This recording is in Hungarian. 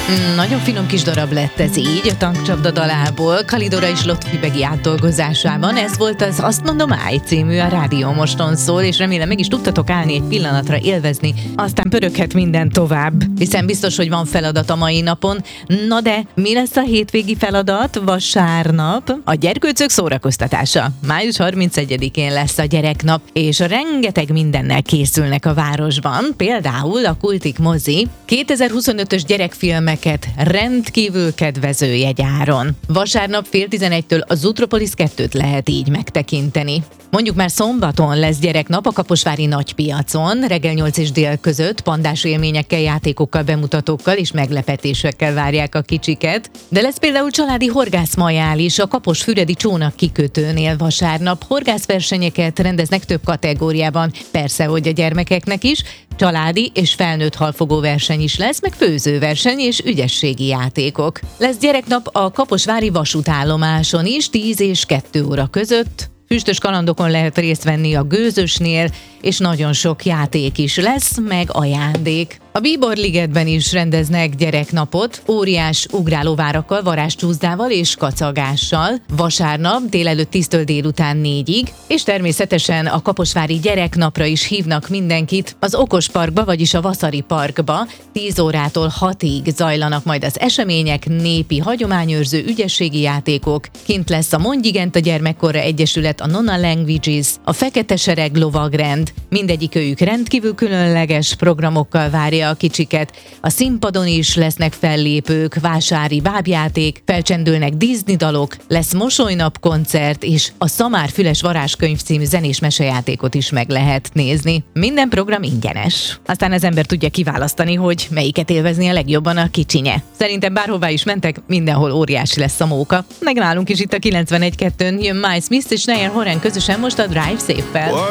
Nagyon finom kis darab lett ez így, a Tankcsapda dalából, Kalidora és Lotfi átdolgozásában. Ez volt az Azt mondom Áj című, a Rádió Moston szól, és remélem meg is tudtatok állni egy pillanatra, élvezni, aztán pöröghet minden tovább. Hiszen biztos, hogy van feladat a mai napon. Na de, mi lesz a hétvégi feladat? Vasárnap a gyerkőcök szórakoztatása. Május 31-én lesz a gyereknap, és rengeteg mindennel készülnek a városban. Például a Kultik mozi 2025-ös gyerekfilmeket rendkívül kedvező jegyáron. Vasárnap 10:30-től a Zutropolis 2-t lehet így megtekinteni. Mondjuk már szombaton lesz gyereknap a Kaposvári Nagypiacon, reggel 8 és dél között pandás élményekkel, játékokkal, bemutatókkal és meglepetésekkel várják a kicsiket. De lesz például családi horgászmajál is a Kaposfüredi csónak kikötőnél vasárnap. Horgászversenyeket rendeznek több kategóriában, persze, hogy a gyermekeknek is, családi és felnőtt halfogó verseny is lesz, meg főzőverseny és ügyességi játékok. Lesz gyereknap a Kaposvári vasútállomáson is 10 és 2 óra között. Füstös kalandokon lehet részt venni a Gőzösnél, és nagyon sok játék is lesz, meg ajándék. A Bíborligetben is rendeznek gyereknapot, óriás ugrálóvárakkal, varázscsúszdával és kacagással, vasárnap délelőtt 10-től délután 4-ig, és természetesen a Kaposvári gyereknapra is hívnak mindenkit az Okos Parkba, vagyis a Vaszari Parkba. 10 órától 6-ig zajlanak majd az események, népi hagyományőrző ügyességi játékok, kint lesz a Mondj igent a gyermekkorra egyesület, a Nona Languages, a Fekete Sereg lovagrend, mindegyikőjük rendkívül különleges programokkal várja a kicsiket. A színpadon is lesznek fellépők, vásári bábjáték, felcsendülnek Disney dalok, lesz mosolynap koncert, és a Szamár Füles Varázskönyv című zenés mesejátékot is meg lehet nézni. Minden program ingyenes. Aztán az ember tudja kiválasztani, hogy melyiket élvezni a legjobban a kicsinye. Szerintem bárhová is mentek, mindenhol óriási lesz a móka. Meg nálunk is itt a 91.2-n jön Miles Smith és Niall Horan közösen most a Drive Safe-fel.